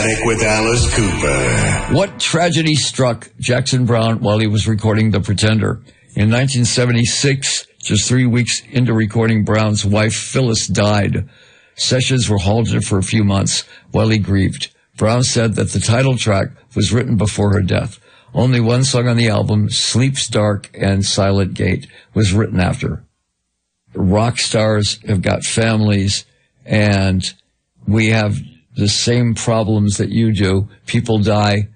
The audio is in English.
With Alice Cooper. What tragedy struck Jackson Browne while he was recording The Pretender? In 1976, just 3 weeks into recording, Browne's wife Phyllis died. Sessions were halted for a few months while he grieved. Browne said that the title track was written before her death. Only one song on the album, Sleeps Dark and Silent Gate, was written after. Rock stars have got families, and we have the same problems that you do. People die.